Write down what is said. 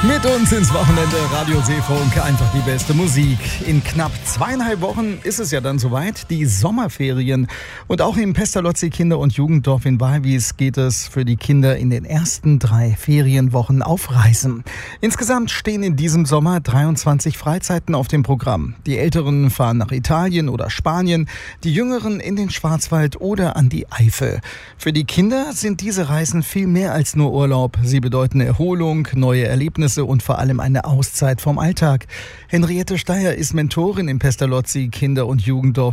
Mit uns ins Wochenende Radio Seefunk, einfach die beste Musik. In knapp 2,5 Wochen ist es ja dann soweit, die Sommerferien. Und auch im Pestalozzi Kinder- und Jugenddorf in Walvis geht es für die Kinder in den ersten 3 Ferienwochen auf Reisen. Insgesamt stehen in diesem Sommer 23 Freizeiten auf dem Programm. Die Älteren fahren nach Italien oder Spanien, die Jüngeren in den Schwarzwald oder an die Eifel. Für die Kinder sind diese Reisen viel mehr als nur Urlaub. Sie bedeuten Erholung, neue Erlebnisse und vor allem eine Auszeit vom Alltag. Henriette Steyer ist Mentorin im Pestalozzi Kinder- und Jugenddorf